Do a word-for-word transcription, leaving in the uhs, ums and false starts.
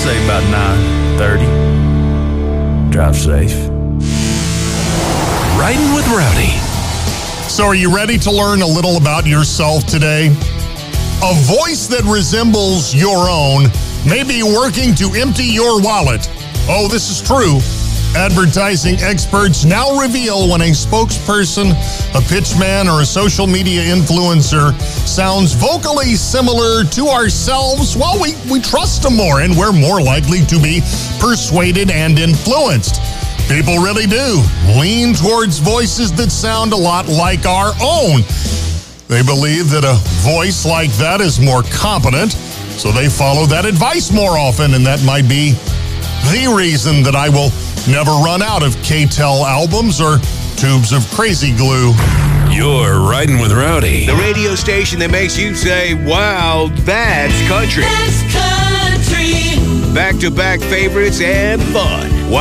say about nine thirty. Drive safe. Riding with Rowdy. So are you ready to learn a little about yourself today? A voice that resembles your own may be working to empty your wallet. Oh, this is true. Advertising experts now reveal when a spokesperson, a pitchman, or a social media influencer sounds vocally similar to ourselves, well, we, we trust them more and we're more likely to be persuaded and influenced. People really do lean towards voices that sound a lot like our own. They believe that a voice like that is more competent, so they follow that advice more often, and that might be the reason that I will never run out of K T E L albums or tubes of Crazy Glue. You're Riding with Rowdy. The radio station that makes you say, wow, that's country. That's country. Back-to-back favorites and fun.